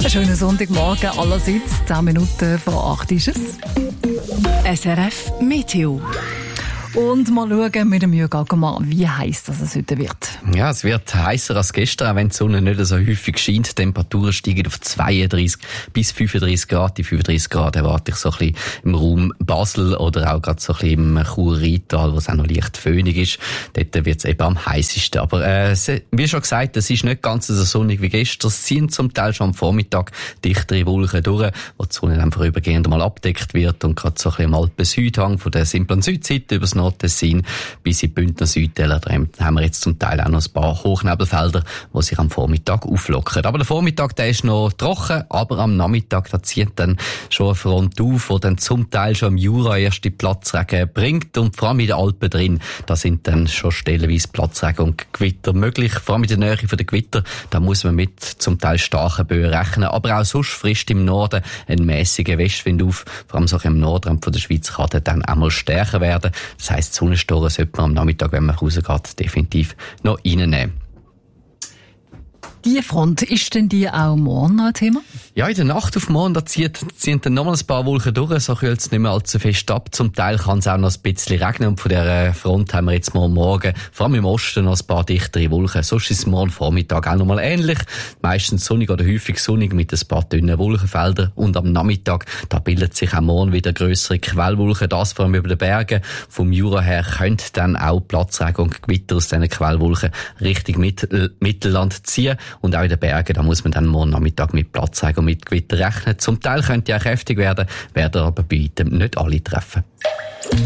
Einen schönen Sonntagmorgen allerseits. 10 Minuten vor 8 ist es. SRF Meteo. Und mal schauen mit dem Jürgen Ackermann, wie heiß es heute wird. Ja, es wird heißer als gestern, auch wenn die Sonne nicht so häufig scheint. Die Temperaturen steigen auf 32 bis 35 Grad. Die 35 Grad erwarte ich so ein bisschen im Raum Basel oder auch gerade so ein bisschen im Chur-Rheintal, wo es auch noch leicht föhnig ist. Dort wird es eben am heißesten. Aber wie schon gesagt, es ist nicht ganz so sonnig wie gestern. Es ziehen zum Teil schon am Vormittag dichtere Wolken durch, wo die Sonne dann vorübergehend mal abdeckt wird und gerade so ein bisschen am Alpen-Südhang von der Simplon-Südseite übers Nordtessin bis in die Bündner Südtäler. Da haben wir jetzt zum Teil auch noch ein paar Hochnebelfelder, die sich am Vormittag auflockern. Aber der Vormittag, der ist noch trocken, aber am Nachmittag, da zieht dann schon eine Front auf, die dann zum Teil schon im Jura erste Platzregen bringt und vor allem in den Alpen drin, da sind dann schon stellenweise Platzregen und Gewitter möglich. Vor allem in der Nähe von den Gewitter, da muss man mit zum Teil starken Böen rechnen, aber auch sonst frisst im Norden ein mäßiger Westwind auf. Vor allem so im Nordrand von der Schweiz kann der dann auch mal stärker werden. Das heisst, die Sonnenstoren sollte man am Nachmittag, wenn man rausgeht, definitiv noch reinnehmen. Die Front, ist denn die auch morgen noch ein Thema? Ja, in der Nacht auf morgen, da ziehen dann nochmal ein paar Wolken durch, so kühlt es nicht mehr allzu fest ab. Zum Teil kann es auch noch ein bisschen regnen und von dieser Front haben wir jetzt morgen, vor allem im Osten, noch ein paar dichtere Wolken. Sonst ist es morgen Vormittag auch nochmal ähnlich. Meistens sonnig oder häufig sonnig mit ein paar dünnen Wolkenfeldern. Und am Nachmittag, da bildet sich auch morgen wieder grössere Quellwolken. Das vor allem über den Bergen. Vom Jura her könnte dann auch Platzregen und Gewitter aus diesen Quellwolken Richtung Mittelland ziehen. Und auch in den Bergen, da muss man dann morgen Nachmittag mit Platzregen und mit Gewitter rechnen. Zum Teil könnte ja kräftig werden aber bei weitem nicht alle treffen.